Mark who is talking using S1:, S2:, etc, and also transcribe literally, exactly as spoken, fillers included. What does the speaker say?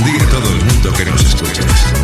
S1: Di a todo el mundo que nos escuchas.